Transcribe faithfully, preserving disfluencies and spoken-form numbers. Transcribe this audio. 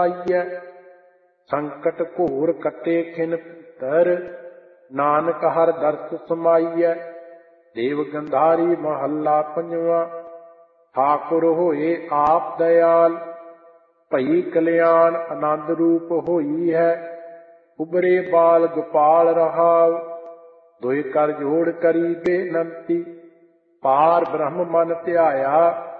ਆਈਐ। ਸੰਕਟ ਘੋਰ ਕੱਟੇ ਖਿਨ ਭੀਤਰ, ਨਾਨਕ ਹਰ ਦਰਸ ਸਮਾਈਐ। ਦੇਵ ਗੰਧਾਰੀ ਮਹੱਲਾ ਪੰਜਵਾਂ। ਠਾਕੁਰ ਹੋਏ ਆਪ ਦਇਆਲ, ਭਈ ਕਲਿਆਣ ਆਨੰਦ ਰੂਪ ਹੋਈ ਹੈ। ਉਬਰੇ ਬਾਲ ਗੋਪਾਲ ਰਹਾਉ, ਦੁਇ ਕਰ ਜੋੜ ਕਰੀ ਬੇਨੰਤੀ। ਪਾਰ ਬ੍ਰਹਮ ਮਨ ਧਿਆਇਆ,